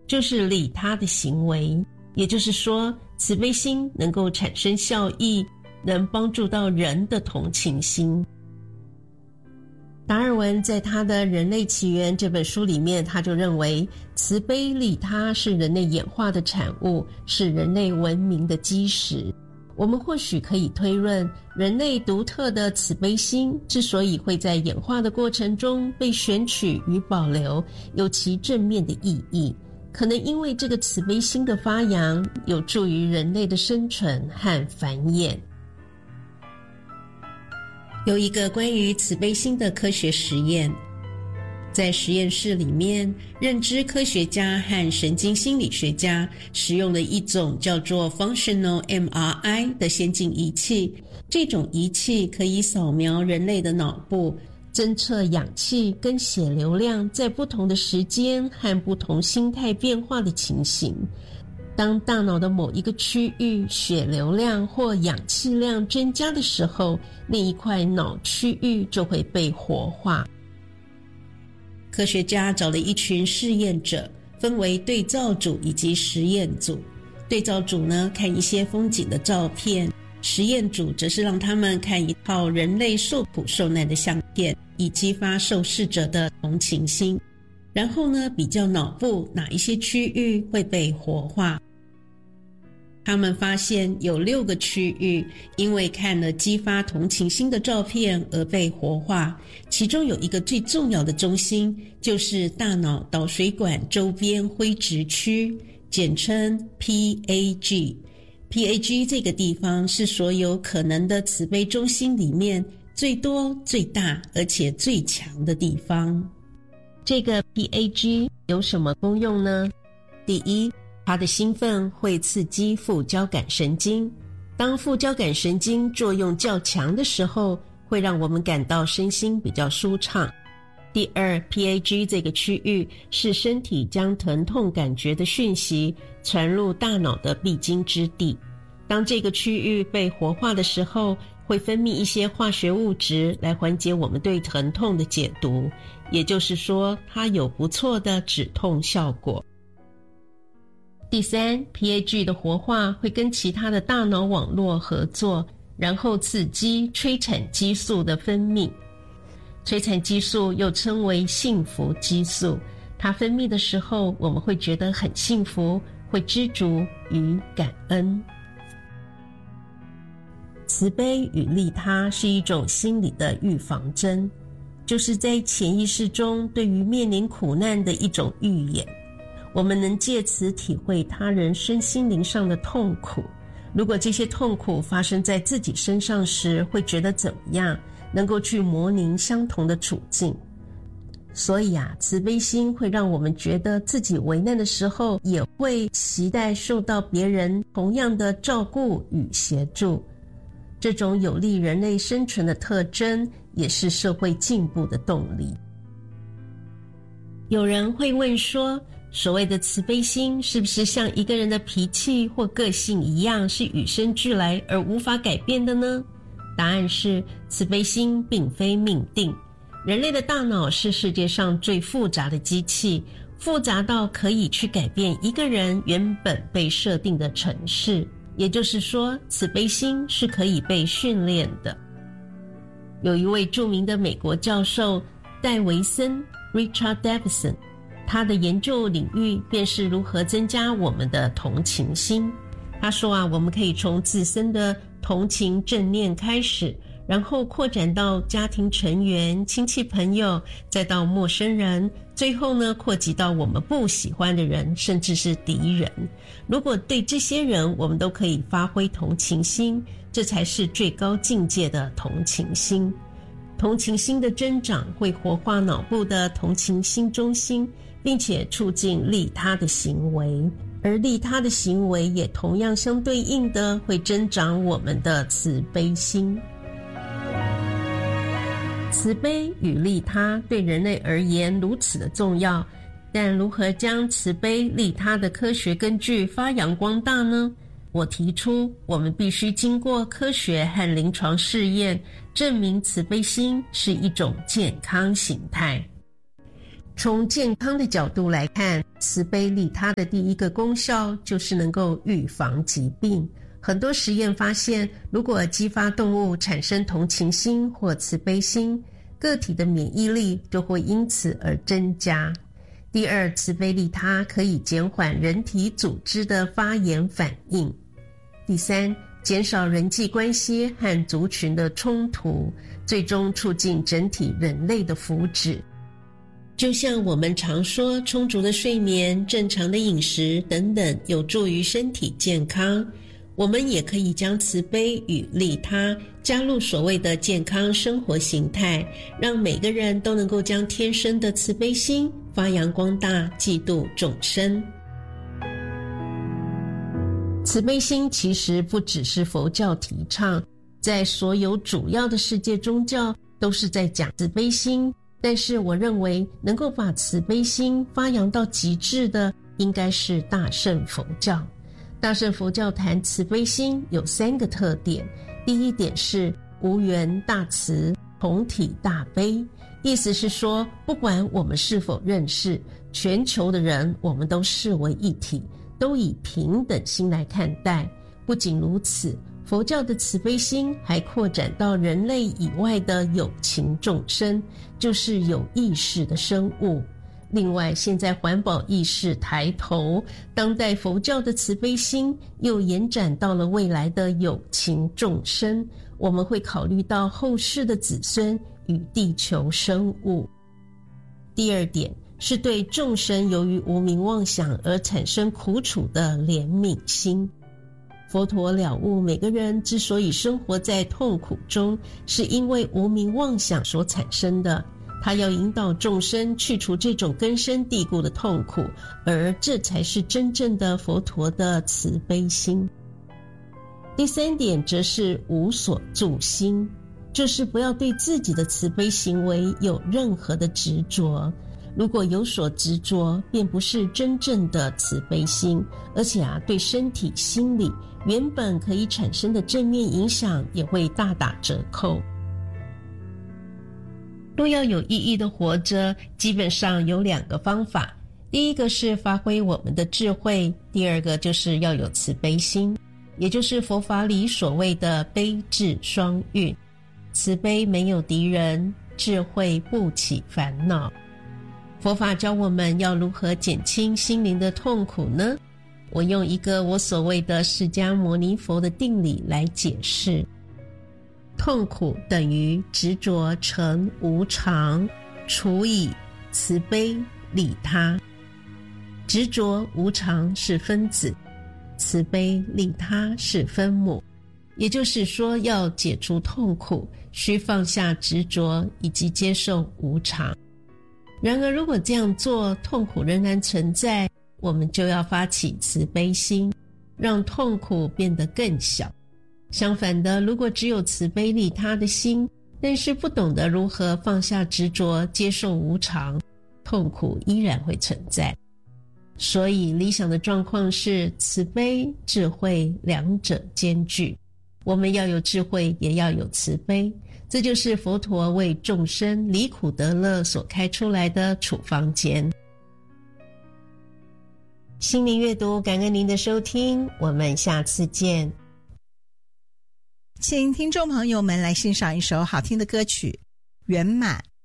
就是利他的行为，也就是说，慈悲心能够产生效益，能帮助到人的同情心。达尔文在他的《人类起源》这本书里面，他就认为慈悲利他是人类演化的产物，是人类文明的基石。我们或许可以推论，人类独特的慈悲心之所以会在演化的过程中被选取与保留，有其正面的意义，可能因为这个慈悲心的发扬有助于人类的生存和繁衍。有一个关于慈悲心的科学实验，在实验室里面，认知科学家和神经心理学家使用了一种叫做 Functional MRI 的先进仪器。这种仪器可以扫描人类的脑部，侦测氧气跟血流量在不同的时间和不同心态变化的情形。当大脑的某一个区域血流量或氧气量增加的时候，那一块脑区域就会被活化。科学家找了一群试验者，分为对照组以及实验组。对照组呢，看一些风景的照片，实验组则是让他们看一套人类受苦受难的相片，以激发受试者的同情心。然后呢，比较脑部哪一些区域会被活化。他们发现有6个区域因为看了激发同情心的照片而被活化，其中有一个最重要的中心，就是大脑导水管周边灰质区，简称 PAG。PAG 这个地方是所有可能的慈悲中心里面最多、最大而且最强的地方。这个 PAG 有什么功用呢？第一，它的兴奋会刺激副交感神经，当副交感神经作用较强的时候，会让我们感到身心比较舒畅。第二， PAG 这个区域是身体将疼痛感觉的讯息传入大脑的必经之地。当这个区域被活化的时候，会分泌一些化学物质来缓解我们对疼痛的解读，也就是说，它有不错的止痛效果。第三， PAG 的活化会跟其他的大脑网络合作，然后刺激催产激素的分泌。催产激素又称为幸福激素，它分泌的时候，我们会觉得很幸福，会知足与感恩。慈悲与利他是一种心理的预防针，就是在潜意识中对于面临苦难的一种预演。我们能借此体会他人身心灵上的痛苦，如果这些痛苦发生在自己身上时，会觉得怎么样？能够去模拟相同的处境。所以慈悲心会让我们觉得自己危难的时候，也会期待受到别人同样的照顾与协助。这种有利人类生存的特征，也是社会进步的动力。有人会问说，所谓的慈悲心是不是像一个人的脾气或个性一样，是与生俱来而无法改变的呢？答案是，慈悲心并非命定。人类的大脑是世界上最复杂的机器，复杂到可以去改变一个人原本被设定的程式。也就是说，慈悲心是可以被训练的。有一位著名的美国教授戴维森 Richard Davidson， 他的研究领域便是如何增加我们的同情心。他说我们可以从自身的同情正念开始，然后扩展到家庭成员、亲戚朋友，再到陌生人，最后呢，扩及到我们不喜欢的人，甚至是敌人。如果对这些人我们都可以发挥同情心，这才是最高境界的同情心。同情心的增长会活化脑部的同情心中心，并且促进利他的行为，而利他的行为也同样相对应的会增长我们的慈悲心。慈悲与利他对人类而言如此的重要，但如何将慈悲利他的科学根据发扬光大呢？我提出，我们必须经过科学和临床试验，证明慈悲心是一种健康形态。 从健康的角度来看，慈悲利他的第一个功效就是能够预防疾病。很多实验发现，如果激发动物产生同情心或慈悲心，个体的免疫力就会因此而增加。第二，慈悲利他可以减缓人体组织的发炎反应。第三，减少人际关系和族群的冲突，最终促进整体人类的福祉。就像我们常说，充足的睡眠、正常的饮食等等有助于身体健康，我们也可以将慈悲与利他加入所谓的健康生活形态，让每个人都能够将天生的慈悲心发扬光大，济度众生。慈悲心其实不只是佛教提倡，在所有主要的世界宗教都是在讲慈悲心，但是我认为能够把慈悲心发扬到极致的应该是大乘佛教。大乘佛教谈慈悲心有3个特点。第一点是无缘大慈，同体大悲，意思是说，不管我们是否认识，全球的人我们都视为一体，都以平等心来看待。不仅如此，佛教的慈悲心还扩展到人类以外的有情众生，就是有意识的生物。另外，现在环保意识抬头，当代佛教的慈悲心又延展到了未来的有情众生，我们会考虑到后世的子孙与地球生物。第二点是对众生由于无明妄想而产生苦楚的怜悯心。佛陀了悟，每个人之所以生活在痛苦中，是因为无明妄想所产生的。他要引导众生去除这种根深蒂固的痛苦，而这才是真正的佛陀的慈悲心。第三点则是无所住心，就是不要对自己的慈悲行为有任何的执着。如果有所执着，便不是真正的慈悲心，而且对身体、心理原本可以产生的正面影响也会大打折扣。若要有意义的活着，基本上有2个方法。第一个是发挥我们的智慧，第二个就是要有慈悲心，也就是佛法里所谓的悲智双运。慈悲没有敌人，智慧不起烦恼。佛法教我们要如何减轻心灵的痛苦呢？我用一个我所谓的释迦牟尼佛的定理来解释。痛苦等于执着成无常，除以慈悲利他。执着无常是分子，慈悲利他是分母。也就是说，要解除痛苦，需放下执着以及接受无常。然而，如果这样做，痛苦仍然存在，我们就要发起慈悲心，让痛苦变得更小。相反的，如果只有慈悲利他的心，但是不懂得如何放下执着，接受无常，痛苦依然会存在。所以理想的状况是慈悲、智慧2者兼具。我们要有智慧，也要有慈悲，这就是佛陀为众生离苦得乐所开出来的处方笺。心灵阅读，感恩您的收听，我们下次见。 请听众朋友们来欣赏一首好听的歌曲《圆满》。